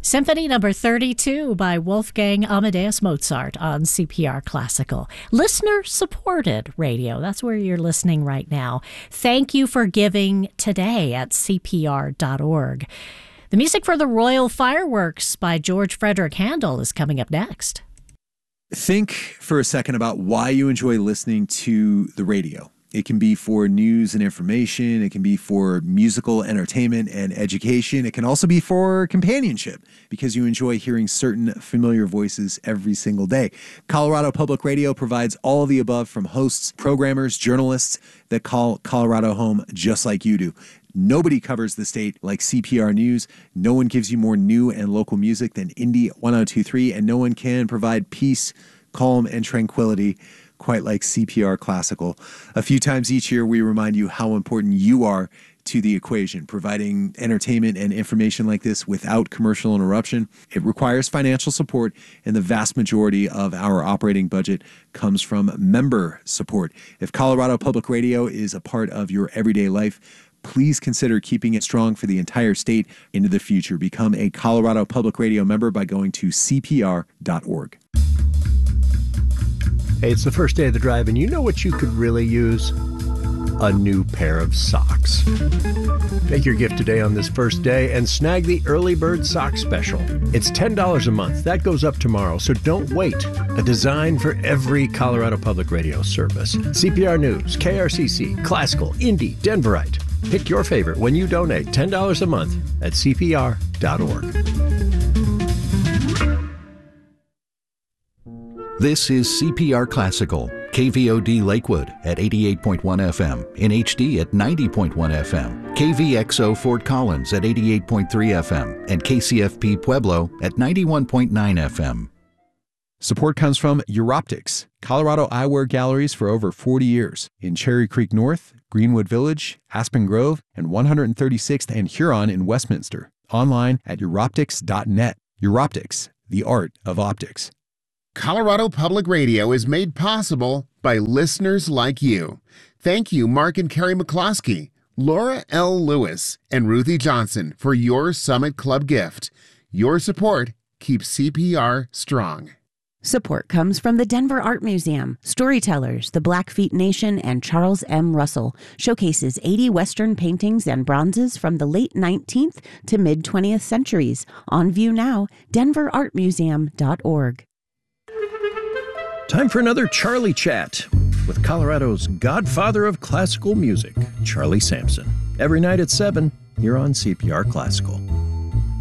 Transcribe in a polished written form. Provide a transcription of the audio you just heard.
Symphony Number 32 by Wolfgang Amadeus Mozart on CPR Classical. Listener-supported radio. That's where you're listening right now. Thank you for giving today at CPR.org. The music for the Royal Fireworks by George Frederick Handel is coming up next. Think for a second about why you enjoy listening to the radio. It can be for news and information. It can be for musical entertainment and education. It can also be for companionship because you enjoy hearing certain familiar voices every single day. Colorado Public Radio provides all of the above from hosts, programmers, journalists that call Colorado home just like you do. Nobody covers the state like CPR News. No one gives you more new and local music than Indie 1023, and no one can provide peace, calm, and tranquility quite like CPR Classical. A few times each year, we remind you how important you are to the equation. Providing entertainment and information like this without commercial interruption, it requires financial support, and the vast majority of our operating budget comes from member support. If Colorado Public Radio is a part of your everyday life, please consider keeping it strong for the entire state into the future. Become a Colorado Public Radio member by going to CPR.org. Hey, it's the first day of the drive, and you know what you could really use? A new pair of socks. Make your gift today on this first day and snag the Early Bird Sock Special. It's $10 a month. That goes up tomorrow, so don't wait. A design for every Colorado Public Radio service. CPR News, KRCC, Classical, Indie, Denverite. Pick your favorite when you donate $10 a month at CPR.org. This is CPR Classical, KVOD Lakewood at 88.1 FM, in HD at 90.1 FM, KVXO Fort Collins at 88.3 FM, and KCFP Pueblo at 91.9 FM. Support comes from Europtics, Colorado eyewear galleries for over 40 years in Cherry Creek North, Greenwood Village, Aspen Grove, and 136th and Huron in Westminster. Online at Europtics.net. Europtics, the art of optics. Colorado Public Radio is made possible by listeners like you. Thank you, Mark and Carrie McCloskey, Laura L. Lewis, and Ruthie Johnson for your Summit Club gift. Your support keeps CPR strong. Support comes from the Denver Art Museum, Storytellers, the Blackfeet Nation, and Charles M. Russell. Showcases 80 Western paintings and bronzes from the late 19th to mid-20th centuries. On view now, denverartmuseum.org. Time for another Charlie Chat with Colorado's godfather of classical music, Charlie Sampson. Every night at 7 here on CPR Classical.